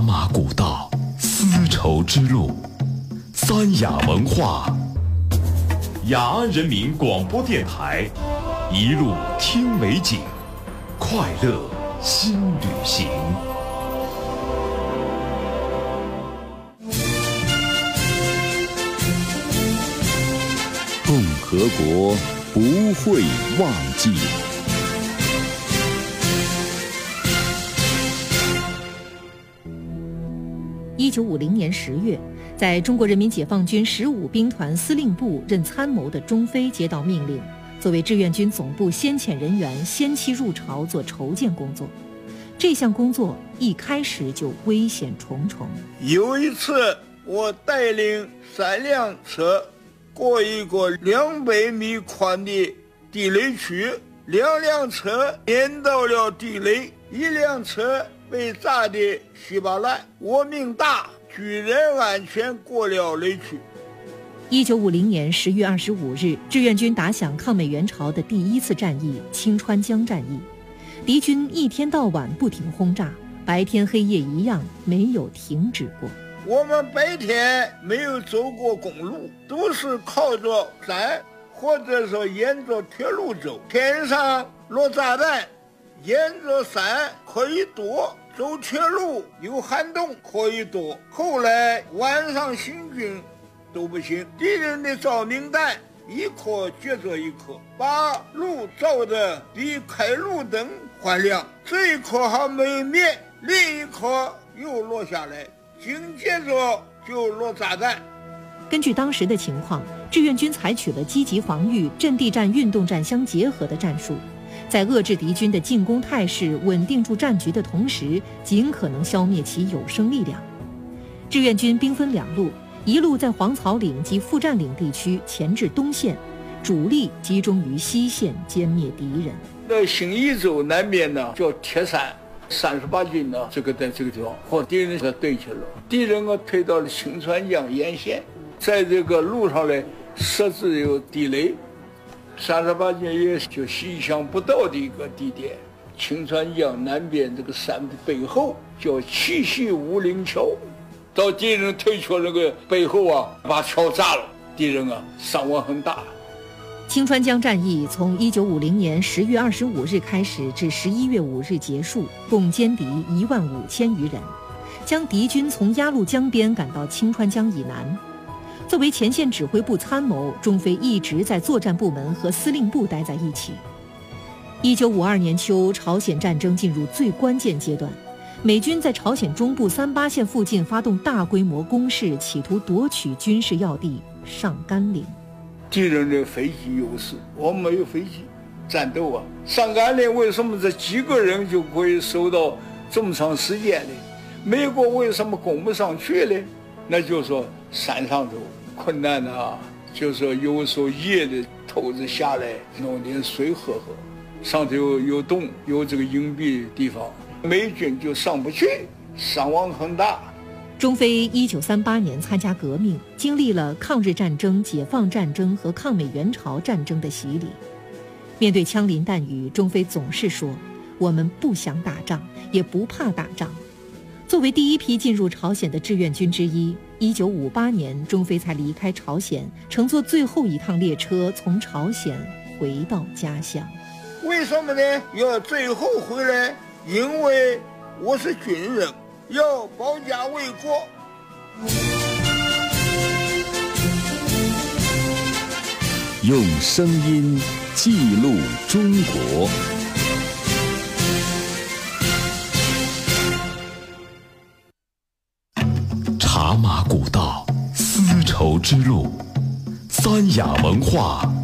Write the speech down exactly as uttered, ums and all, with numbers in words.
马古道，丝绸之路，三雅文化，雅安人民广播电台，一路听美景，快乐新旅行。 共和国不会忘记。 一九五零年十月，在中国人民解放军十五兵团司令部任参谋的钟飞接到命令，作为志愿军总部先遣人员，先期入朝做筹建工作。这项工作一开始就危险重重。 有一次，我带领三辆车过一个两百米宽的地雷区，两辆车碾到了地雷，一辆车被炸得稀巴烂，我命大，居然安全过了雷区。 一九五零年十月二十五日，志愿军打响抗美援朝的第一次战役——清川江战役。敌军一天到晚不停轰炸，白天黑夜一样，没有停止过。 我们白天没有走过公路，都是靠着山或者说沿着铁路走。天上落炸弹，沿着山可以躲，走铁路有涵洞可以躲。后来晚上行军都不行，敌人的照明弹一颗接着一颗，把路照得比开路灯还亮。这一颗还没灭，另一颗又落下来，紧接着就落炸弹。 根据当时的情况，志愿军采取了积极防御、阵地战、运动战相结合的战术，在遏制敌军的进攻态势、稳定住战局的同时，尽可能消灭其有生力量。志愿军兵分两路，一路在黄草岭及副占领地区前至东线，主力集中于西线歼灭敌人。 那新义州南边呢叫铁山，三十八军呢这个在这个地方和敌人是对起了，敌人啊推到了清川江沿线，在这个路上呢设置有地雷，三十八军也就意想不到的一个地点。清川江南边这个山的背后叫七夕五陵桥，到敌人退出那个背后啊，把桥炸了，敌人啊伤亡很大。 清川江战役从一九五零年十月二十五日开始至十一月五日结束，共歼敌一万五千余人，将敌军从鸭绿江边赶到清川江以南。作为前线指挥部参谋，钟飞一直在作战部门和司令部待在一起。一九五二年秋，朝鲜战争进入最关键阶段，美军在朝鲜中部三八线附近发动大规模攻势，企图夺取军事要地上甘岭。 敌人的飞机优势，我们没有飞机战斗啊。上甘岭为什么这几个人就可以守到这么长时间呢？美国为什么攻不上去呢？那就是说山上头困难啊，就是说有时候夜的偷着下来弄点水喝喝，上头有有洞有这个隐蔽的地方，美军就上不去，伤亡很大。 钟飞一九三八年参加革命，经历了抗日战争、解放战争和抗美援朝战争的洗礼。面对枪林弹雨，钟飞总是说：“我们不想打仗，也不怕打仗。”作为第一批进入朝鲜的志愿军之一，一九五八年，钟飞才离开朝鲜，乘坐最后一趟列车从朝鲜回到家乡。 为什么呢？要最后回来？因为我是军人。要保家卫国。 用声音记录中国。 茶马古道，丝绸之路，三雅文化，